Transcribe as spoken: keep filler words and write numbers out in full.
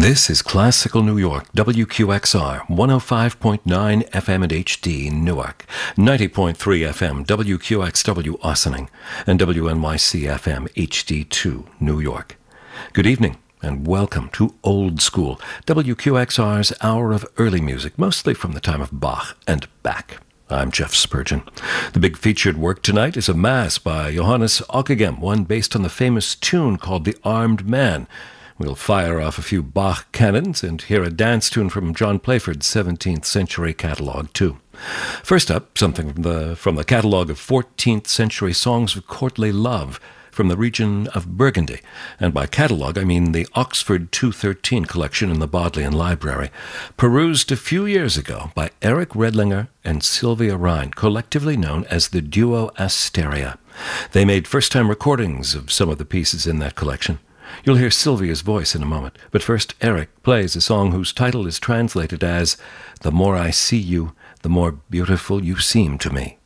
This is Classical New York, W Q X R, one oh five point nine F M and H D Newark, ninety point three F M W Q X W Ossining, and W N Y C F M H D two New York. Good evening and welcome to Old School, W Q X R's hour of early music, mostly from the time of Bach and Bach. I'm Jeff Spurgeon. The big featured work tonight is a mass by Johannes Ockeghem, one based on the famous tune called The Armed Man. We'll fire off a few Bach canons and hear a dance tune from John Playford's seventeenth century catalogue, too. First up, something from the, from the catalogue of fourteenth century songs of courtly love from the region of Burgundy. And by catalogue, I mean the Oxford two thirteen collection in the Bodleian Library, perused a few years ago by Eric Redlinger and Sylvia Rhine, collectively known as the Duo Asteria. They made first-time recordings of some of the pieces in that collection. You'll hear Sylvia's voice in a moment, but first Eric plays a song whose title is translated as "The More I See You, the More Beautiful You Seem to Me."